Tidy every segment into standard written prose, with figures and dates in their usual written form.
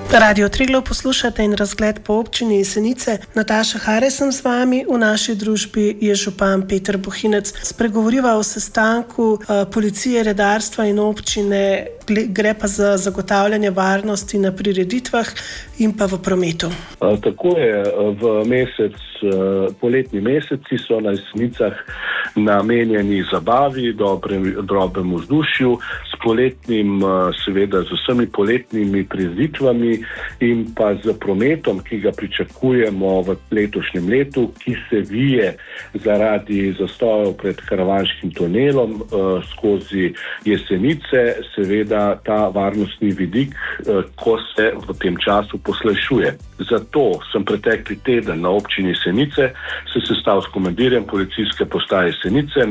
Radio Triglav poslušate in razgled po občini Jesenice. Nataša Hare sem z vami, v naši družbi je župan Peter Bohinec. Spregovoriva o sestanku policije, redarstva in občine, gre pa za zagotavljanje varnosti na prireditvah in pa v prometu. Tako je, poletni meseci so na Jesenicah namenjeni zabavi, dobremu vzdušju, s poletnim, seveda z vsemi poletnimi prireditvami in pa z prometom, ki ga pričakujemo v letošnjem letu, ki se vije zaradi zastojev pred karavanškim tunelom skozi Jesenice, seveda ta varnostni vidik, ko se v tem času poslajšuje. Zato sem pretekli teden na občini Jesenice se sestal s komandirjem policijske postaje Jesenice,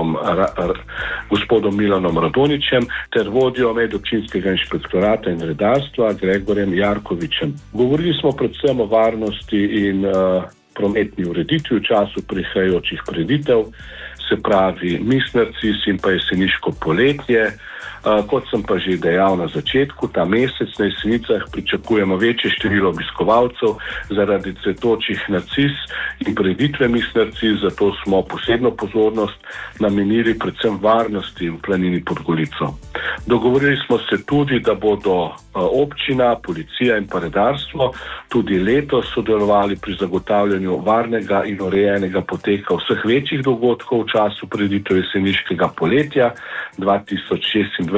gospodom Milanom Radoničem, ter vodjo medobčinskega inšpektorata in redarstva Gregorjem Jarkovičem. Govorili smo predvsem o varnosti in prometni ureditvi v času prihajajočih prireditev, se pravi Miss Narcis in pa jeseniško poletje. Kot sem pa že dejal na začetku, ta mesec na Jesenicah pričakujemo večje število obiskovalcev zaradi cvetočih narcis in prireditve Miss Narcis, zato smo posebno pozornost namenili predvsem varnosti v planini pod Golico. Dogovorili smo se tudi, da bodo občina, policija in pa redarstvo tudi letos sodelovali pri zagotavljanju varnega in urejenega poteka vseh večjih dogodkov v času prireditve jeseniškega poletja 2026.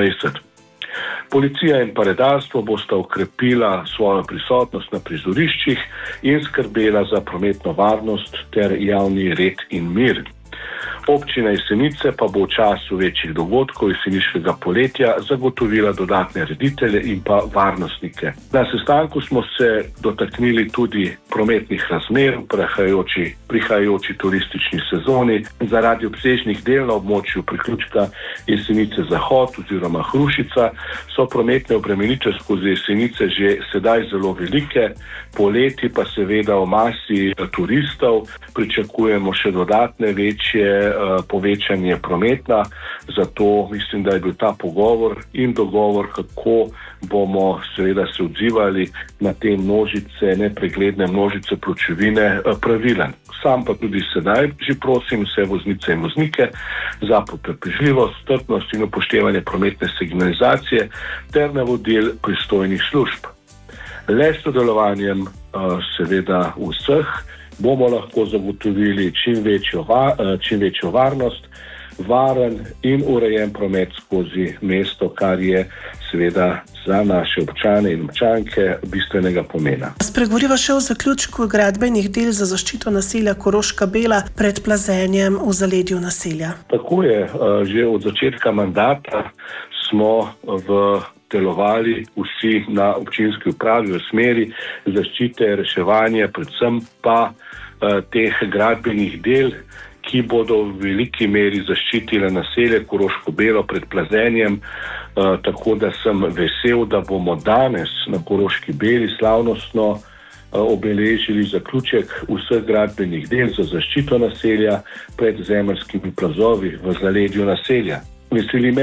Policija in pa redarstvo bosta okrepila svojo prisotnost na prizoriščih in skrbela za prometno varnost ter javni red in mir. Občina Jesenice pa bo v času večjih dogodkov jeseniškega poletja zagotovila dodatne reditelje in pa varnostnike. Na sestanku smo se dotaknili tudi prometnih razmer v prihajajoči turistični sezoni. Zaradi obsežnih del na območju priključka Jesenice Zahod oziroma Hrušica so prometne obremenitve skozi Jesenice že sedaj zelo velike. Poleti pa seveda v masi turistov pričakujemo še dodatne večje povečanje prometa, zato mislim, da je bil ta pogovor in dogovor, kako bomo seveda se odzivali na te množice, nepregledne množice pločevine, pravilen. Sam pa tudi sedaj že prosim vse voznice in voznike za potrpežljivost, strpnost in upoštevanje prometne signalizacije ter navodil pristojnih služb. Le s sodelovanjem seveda vseh bomo lahko zagotovili čim večjo varnost, varen in urejen promet skozi mesto, kar je seveda za naše občane in občanke bistvenega pomena. Spregovoriva še o zaključku gradbenih del za zaščito naselja Koroška Bela pred plazenjem v zaledju naselja. Tako je, že od začetka mandata smo delovali vsi na občinski upravi v smeri zaščite, reševanja, predvsem pa teh gradbenih del, ki bodo v veliki meri zaščitile naselje Koroško Belo pred plazenjem, tako da sem vesel, da bomo danes na Koroški Beli slavnostno obeležili zaključek vseh gradbenih del za zaščito naselja pred zemeljskimi plazovi v zaledju naselja. Veseli me,